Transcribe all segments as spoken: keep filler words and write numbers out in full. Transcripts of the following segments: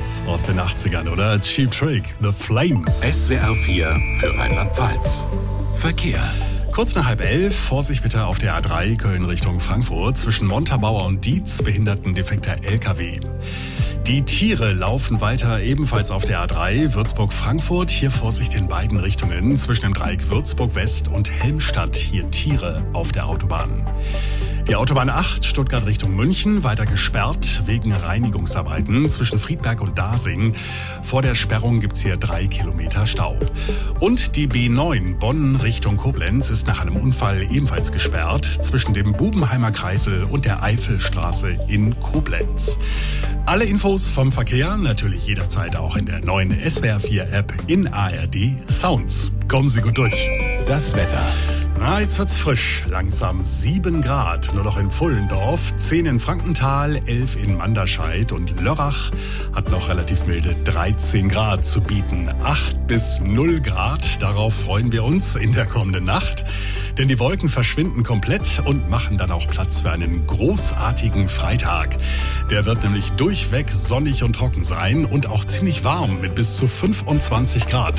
Hits aus den achtzigern, oder? Cheap Trick, The Flame. S W R vier für Rheinland-Pfalz. Verkehr. Kurz nach halb elf, Vorsicht bitte auf der A drei Köln Richtung Frankfurt. Zwischen Montabaur und Dietz behindertendefekter L K W. Die Tiere laufen weiter ebenfalls auf der A drei Würzburg-Frankfurt. Hier Vorsicht in beiden Richtungen. Zwischen dem Dreieck Würzburg-West und Helmstadt. Hier Tiere auf der Autobahn. Die Autobahn acht, Stuttgart Richtung München, weiter gesperrt wegen Reinigungsarbeiten zwischen Friedberg und Dasing. Vor der Sperrung gibt's hier drei Kilometer Stau. Und die B neun, Bonn Richtung Koblenz, ist nach einem Unfall ebenfalls gesperrt zwischen dem Bubenheimer Kreisel und der Eifelstraße in Koblenz. Alle Infos vom Verkehr natürlich jederzeit auch in der neuen S W R vier App in A R D Sounds. Kommen Sie gut durch. Das Wetter. Na, jetzt wird's frisch. Langsam sieben Grad. Nur noch in Pfullendorf, zehn in Frankenthal, elf in Manderscheid und Lörrach hat noch relativ milde dreizehn Grad zu bieten. acht bis null Grad. Darauf freuen wir uns in der kommenden Nacht. Denn die Wolken verschwinden komplett und machen dann auch Platz für einen großartigen Freitag. Der wird nämlich durchweg sonnig und trocken sein und auch ziemlich warm mit bis zu fünfundzwanzig Grad.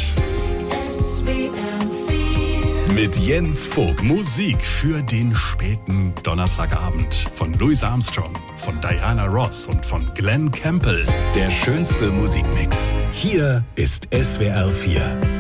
Mit Jens Vogt. Musik für den späten Donnerstagabend von Louis Armstrong, von Diana Ross und von Glenn Campbell. Der schönste Musikmix. Hier ist S W R vier.